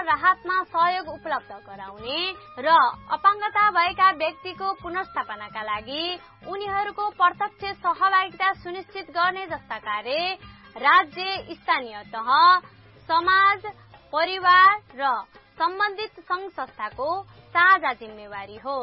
राहतमा सहयोग उपलब्ध गराउने र अपाङ्गता भएका व्यक्तिको पुनर्स्थापनाका लागि उनीहरूको प्रत्यक्ष सहभागिता सुनिश्चित गर्ने जस्ता कार्य राज्य, स्थानीय तह, समाज, परिवार र सम्बन्धित संघ संस्थाको साझा जिम्मेवारी हो।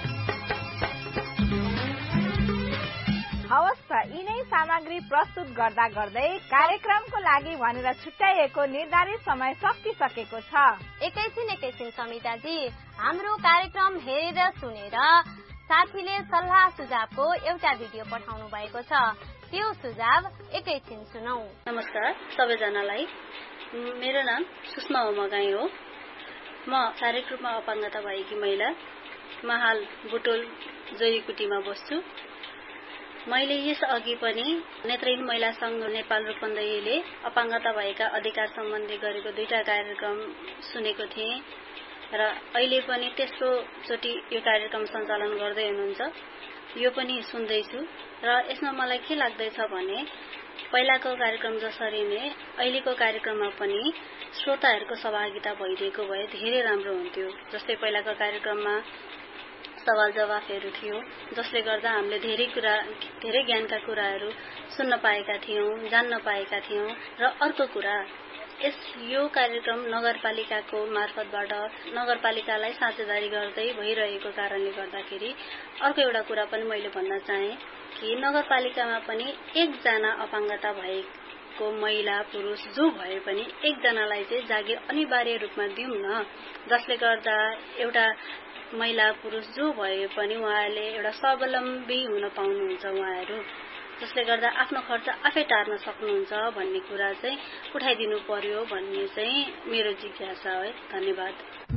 हवस् त, यिनै सामग्री प्रस्तुत गर्दा गर्दै कार्यक्रमको लागि भनेर छुट्याइएको निर्धारित समय सकिसकेको छ। एकैछिन समिताजी, हाम्रो कार्यक्रम हेरेर सुनेर साथीले सल्लाह सुझावको एउटा भिडियो पठाउनु भएको छ। त्यो सुझाव एकैछिन सुनौ। नमस्कार सबैजनालाई, मेरो नाम सुषमा उमगाई हो। म शारीरिक रूपमा अपाङ्गता भएकी महिला, म हाल बुटोल जोरीकुटीमा बस्छु। मैले यस अघि पनि नेत्रहीन महिला संघ नेपाल रूपन्देहीले अपाङ्गता भएका अधिकार सम्बन्धी गरेको 2टा कार्यक्रम सुनेको थिएँ र अहिले पनि तेस्रो चोटि यो कार्यक्रम सञ्चालन गर्दै हुनुहुन्छ। यो पनि सुन्दैछु र यसमा मलाई के लाग्दैछ भने पहिलाको कार्यक्रम जसरी नै अहिलेको कार्यक्रममा पनि श्रोताहरूको सहभागिता भइदिएको भए धेरै राम्रो हुन्थ्यो। जस्तै पहिलाको कार्यक्रममा सवाल जवाफहरू थियो, जसले गर्दा हामीले धेरै ज्ञानका कुराहरू सुन्न पाएका थियौं, जान्न पाएका थियौं। र अर्को कुरा, यो कार्यक्रम नगरपालिकाको मार्फतबाट नगरपालिकालाई साझेदारी गर्दै भइरहेको कारणले गर्दाखेरि अर्को एउटा कुरा पनि मैले भन्न चाहे कि नगरपालिकामा पनि एकजना अपाङ्गता भएको महिला पुरुष जो भए पनि एकजनालाई चाहिँ जागिर अनिवार्य रूपमा दिउँ न, जसले गर्दा एउटा महिला पुरुष जो भए पनि उहाँहरूले एउटा स्वावलम्बी हुन पाउनुहुन्छ उहाँहरू, जसले गर्दा आफ्नो खर्च आफै टार्न सक्नुहुन्छ भन्ने कुरा चाहिँ उठाइदिनु पर्यो भन्ने चाहिँ मेरो जिज्ञासा हो। धन्यवाद।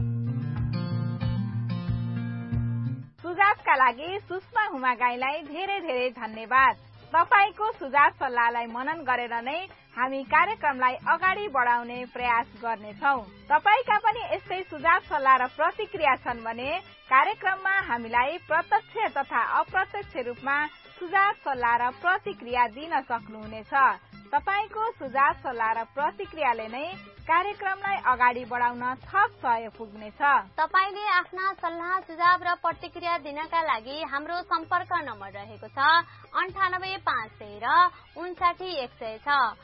सुझावका लागि सुषमा उमगाईलाई धेरै धेरै धन्यवाद। तपाईको सुझाव सल्लाहलाई मनन गरेर नै हामी कार्यक्रमलाई अगाडि बढाउने प्रयास गर्नेछौं। तपाईका पनि यस्तै सुझाव सल्लाह र प्रतिक्रिया छन् भने कार्यक्रममा हामीलाई प्रत्यक्ष तथा अप्रत्यक्ष रूपमा सुझाव सल्लाह र प्रतिक्रिया दिन सक्नुहुनेछ। तपाईको सुझाव सल्लाह र प्रतिक्रियाले नै कार्यक्रमलाई अगाडि बढाउन थप सहयोग पुग्नेछ। तपाईले आफ्ना सल्लाह सुझाव र प्रतिक्रिया दिनका लागि हाम्रो सम्पर्क नम्बर रहेको छ 985113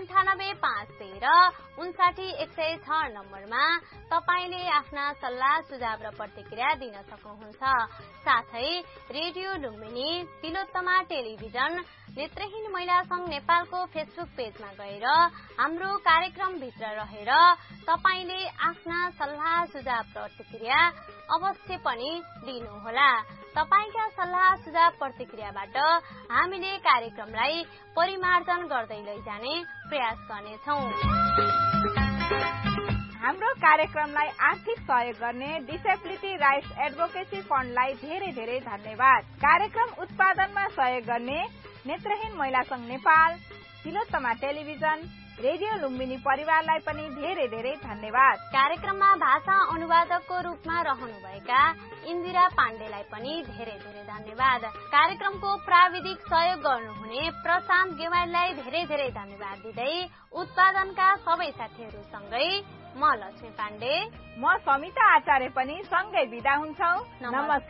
59513 नम्बरमा तपाईले आफ्ना सल्लाह सुझाव र प्रतिक्रिया दिन सक्नुहुन्छ। साथै रेडियो लुम्बिनी, तिलोत्तमा टेलिभिजन, नेत्रहीन महिला संघ नेपालको फेसबुक पेजमा गएर हाम्रो कार्यक्रम भित्र रहेर तपाईले आफ्ना सल्लाह सुझाव प्रतिक्रिया अवश्य पनि दिनुहोला। तपाईका सल्लाह सुझाव प्रतिक्रियाबाट हामीले कार्यक्रमलाई परिमार्जन गर्दै लैजाने प्रयास गर्नेछौं। हाम्रो कार्यक्रमलाई आर्थिक सहयोग गर्ने डिसेबिलिटी राइट्स एडभोकेसी फन्डलाई धेरै धेरै धन्यवाद। कार्यक्रम उत्पादनमा सहयोग गर्ने नेत्रहीन महिला संघ नेपाल, तिलोत्तमा टेलिभिजन, रेडियो लुम्बिनी परिवारलाई पनि धेरै धेरै धन्यवाद। कार्यक्रममा भाषा अनुवादकको रूपमा रहनुभएका इन्दिरा पाण्डेलाई पनि धेरै धेरै धन्यवाद। कार्यक्रमको प्राविधिक सहयोग गर्नुहुने प्रशान्त गेवालीलाई धेरै धेरै धन्यवाद दिँदै उत्पादनका सबै साथीहरूसँगै म लक्ष्मी पाण्डे, म समिता आचार्य पनि सँगै बिदा हुन्छौ। नमस्कार।